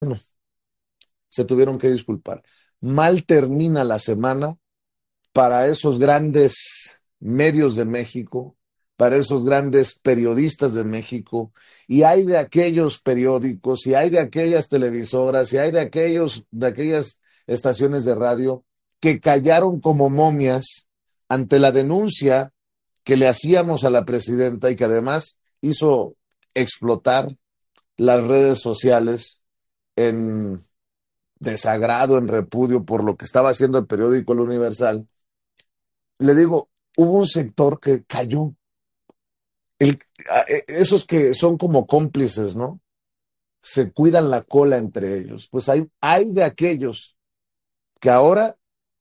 Se tuvieron que disculpar. Mal termina la semana para esos grandes medios de México, para esos grandes periodistas de México, y hay de aquellos periódicos, y hay de aquellas televisoras, y hay de aquellas estaciones de radio que callaron como momias ante la denuncia que le hacíamos a la presidenta y que además hizo explotar las redes sociales en desagrado, en repudio por lo que estaba haciendo el periódico El Universal. Le digo, hubo un sector que cayó. El, esos que son como cómplices, ¿no? Se cuidan la cola entre ellos. Pues hay de aquellos que ahora,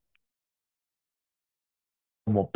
como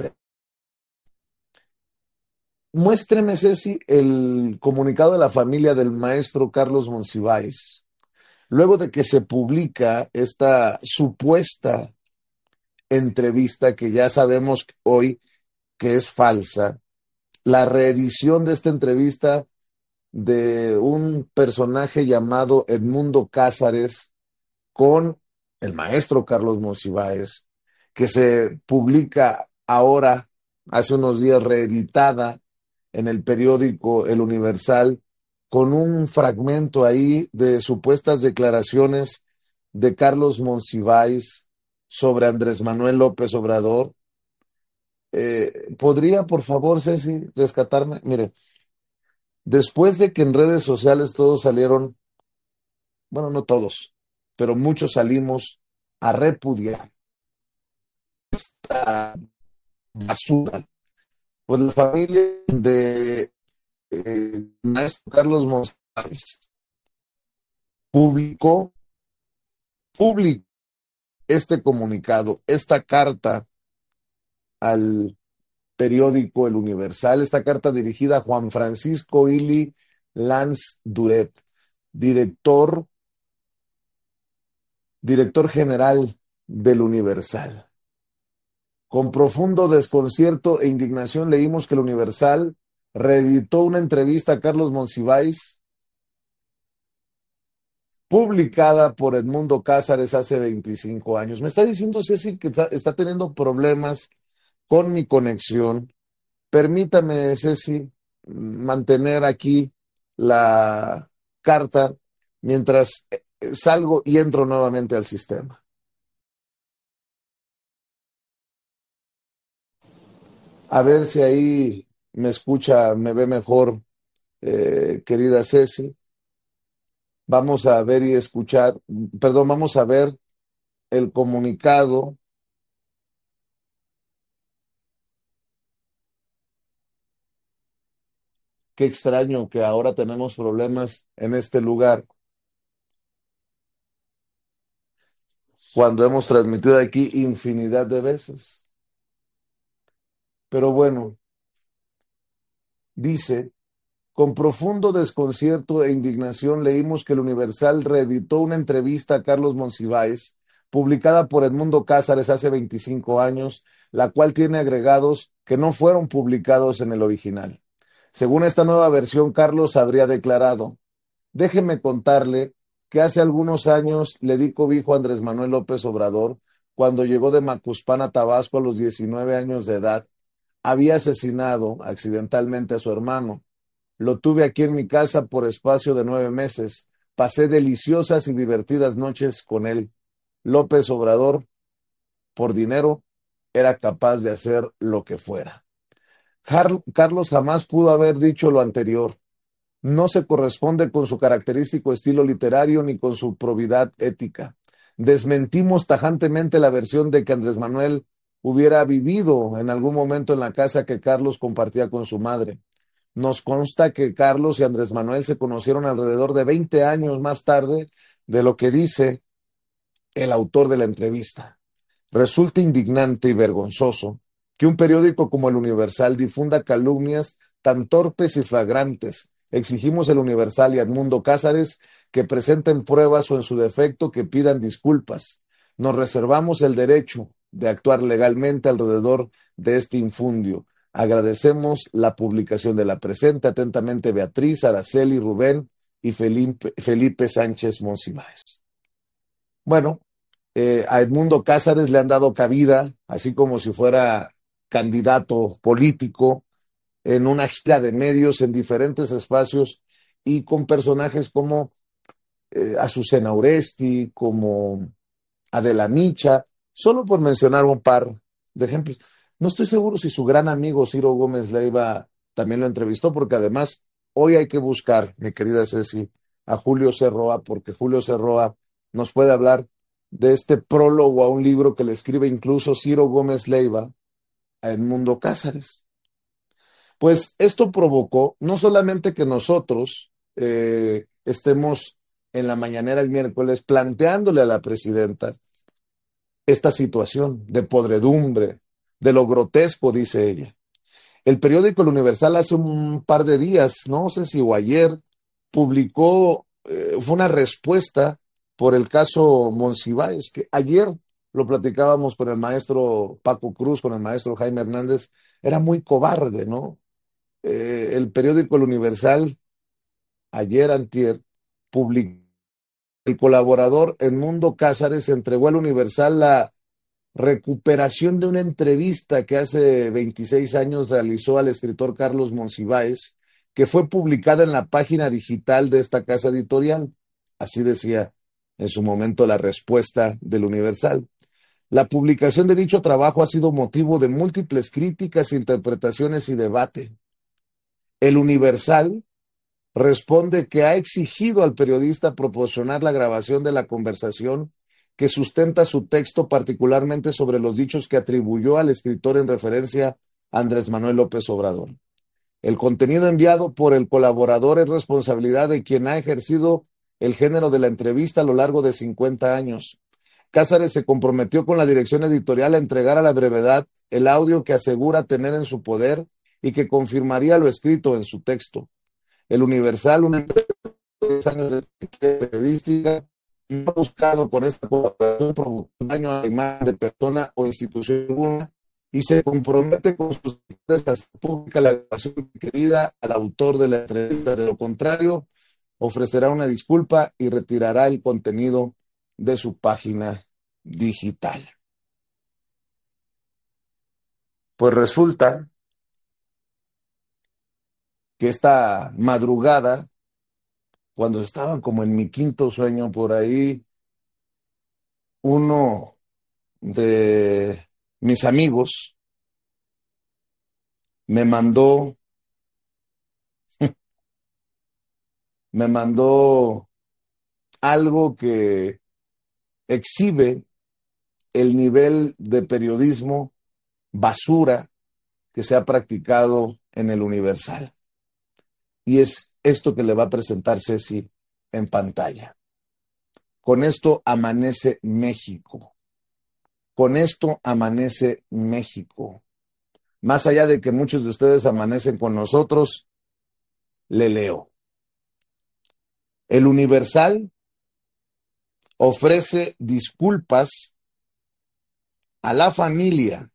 muéstreme, Ceci, el comunicado de la familia del maestro Carlos Monsiváis. Luego de que se publica esta supuesta entrevista que ya sabemos hoy que es falsa, la reedición de esta entrevista de un personaje llamado Edmundo Cázares con el maestro Carlos Monsiváis, que se publica ahora, hace unos días, reeditada en el periódico El Universal, con un fragmento ahí de supuestas declaraciones de Carlos Monsiváis sobre Andrés Manuel López Obrador. ¿Podría, por favor, Ceci, rescatarme? Mire, después de que en redes sociales todos salieron, bueno, no todos, pero muchos salimos a repudiar esta basura, pues la familia de maestro Carlos Monsiváis publicó, publicó este comunicado, esta carta al periódico El Universal, esta carta dirigida a Juan Francisco Ili Lanz Duret, director, director general del Universal. Con profundo desconcierto e indignación leímos que el Universal reeditó una entrevista a Carlos Monsiváis publicada por Edmundo Cázares hace 25 años. Me está diciendo Ceci que está teniendo problemas con mi conexión. Permítame, Ceci, mantener aquí la carta mientras salgo y entro nuevamente al sistema. A ver si ahí me escucha, me ve mejor, querida Ceci. Vamos a ver y escuchar, perdón, vamos a ver el comunicado. Qué extraño que ahora tenemos problemas en este lugar cuando hemos transmitido aquí infinidad de veces. Pero bueno, dice, con profundo desconcierto e indignación leímos que el Universal reeditó una entrevista a Carlos Monsiváis, publicada por Edmundo Cázares hace 25 años, la cual tiene agregados que no fueron publicados en el original. Según esta nueva versión, Carlos habría declarado: déjeme contarle que hace algunos años le di cobijo a Andrés Manuel López Obrador cuando llegó de Macuspana, Tabasco, a los 19 años de edad. Había asesinado accidentalmente a su hermano. Lo tuve aquí en mi casa por espacio de 9 meses. Pasé deliciosas y divertidas noches con él. López Obrador, por dinero, era capaz de hacer lo que fuera. Carlos jamás pudo haber dicho lo anterior. No se corresponde con su característico estilo literario ni con su probidad ética. Desmentimos tajantemente la versión de que Andrés Manuel hubiera vivido en algún momento en la casa que Carlos compartía con su madre. Nos consta que Carlos y Andrés Manuel se conocieron alrededor de 20 años más tarde de lo que dice el autor de la entrevista. Resulta indignante y vergonzoso que un periódico como El Universal difunda calumnias tan torpes y flagrantes. Exigimos El Universal y a Edmundo Cázares que presenten pruebas o en su defecto que pidan disculpas. Nos reservamos el derecho de actuar legalmente alrededor de este infundio. Agradecemos la publicación de la presente. Atentamente, Beatriz, Araceli, Rubén y Felipe Sánchez Monsiváis. Bueno, a Edmundo Cázares le han dado cabida, así como si fuera candidato político, en una gira de medios en diferentes espacios y con personajes como Azucena Oresti, como Adela Micha, solo por mencionar un par de ejemplos. No estoy seguro si su gran amigo Ciro Gómez Leiva también lo entrevistó, porque además hoy hay que buscar, mi querida Ceci, a Julio Cerroa, porque Julio Cerroa nos puede hablar de este prólogo a un libro que le escribe incluso Ciro Gómez Leiva a Edmundo Cázares. Pues esto provocó no solamente que nosotros estemos en la mañanera el miércoles planteándole a la presidenta esta situación de podredumbre, de lo grotesco, dice ella. El periódico El Universal hace un par de días, no sé si o ayer, publicó, fue una respuesta por el caso Monsiváis, que ayer lo platicábamos con el maestro Paco Cruz, con el maestro Jaime Hernández, era muy cobarde, ¿no? El periódico El Universal, ayer antier, publicó, el colaborador Edmundo Cázares entregó al Universal la recuperación de una entrevista que hace 26 años realizó al escritor Carlos Monsiváis, que fue publicada en la página digital de esta casa editorial. Así decía en su momento la respuesta del Universal. La publicación de dicho trabajo ha sido motivo de múltiples críticas, interpretaciones y debate. El Universal responde que ha exigido al periodista proporcionar la grabación de la conversación que sustenta su texto, particularmente sobre los dichos que atribuyó al escritor en referencia a Andrés Manuel López Obrador. El contenido enviado por el colaborador es responsabilidad de quien ha ejercido el género de la entrevista a lo largo de 50 años. Cázares se comprometió con la dirección editorial a entregar a la brevedad el audio que asegura tener en su poder y que confirmaría lo escrito en su texto. El Universal, una empresa de 10 años de periodística, no ha buscado con esta colaboración provocar daño a la imagen de persona o institución alguna y se compromete con sus empresas públicas la grabación querida al autor de la entrevista. De lo contrario, ofrecerá una disculpa y retirará el contenido de su página digital. Pues resulta que esta madrugada, cuando estaban como en mi quinto sueño por ahí, uno de mis amigos me mandó, me mandó algo que exhibe el nivel de periodismo basura que se ha practicado en el Universal. Y es esto que le va a presentar Ceci en pantalla. Con esto amanece México. Con esto amanece México. Más allá de que muchos de ustedes amanecen con nosotros, le leo. El Universal ofrece disculpas a la familia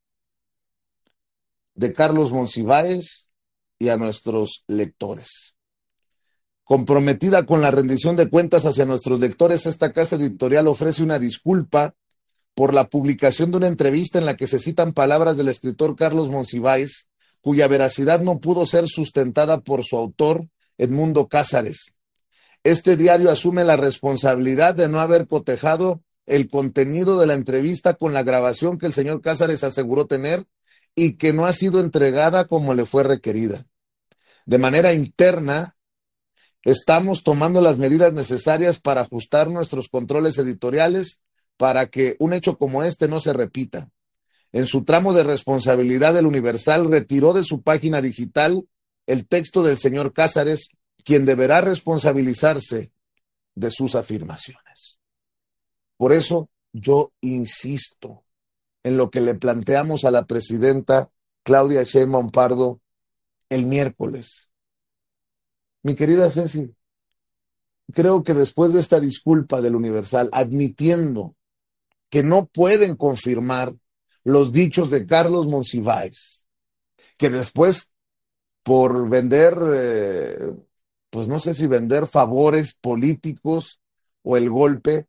de Carlos Monsiváis y a nuestros lectores. Comprometida con la rendición de cuentas hacia nuestros lectores, esta casa editorial ofrece una disculpa por la publicación de una entrevista en la que se citan palabras del escritor Carlos Monsiváis, cuya veracidad no pudo ser sustentada por su autor, Edmundo Cázares. Este diario asume la responsabilidad de no haber cotejado el contenido de la entrevista con la grabación que el señor Cázares aseguró tener y que no ha sido entregada como le fue requerida. De manera interna, estamos tomando las medidas necesarias para ajustar nuestros controles editoriales para que un hecho como este no se repita. En su tramo de responsabilidad, el Universal retiró de su página digital el texto del señor Cázares, quien deberá responsabilizarse de sus afirmaciones. Por eso yo insisto en lo que le planteamos a la presidenta Claudia Sheinbaum Pardo el miércoles. Mi querida Ceci, creo que después de esta disculpa del Universal, admitiendo que no pueden confirmar los dichos de Carlos Monsiváis, que después, por vender pues no sé si vender favores políticos o el golpe